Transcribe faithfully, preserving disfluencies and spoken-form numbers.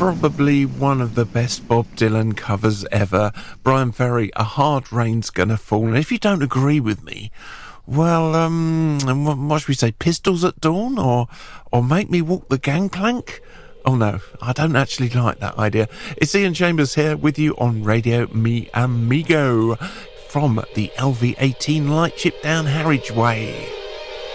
probably one of the best Bob Dylan covers ever. Brian Ferry, A Hard Rain's Gonna Fall. And if you don't agree with me, well, um, what should we say, Pistols at Dawn, or or Make Me Walk the Gangplank? Oh no, I don't actually like that idea. It's Ian Chambers here with you on Radio Mi Amigo from the L V eighteen Lightship down Harwich Way.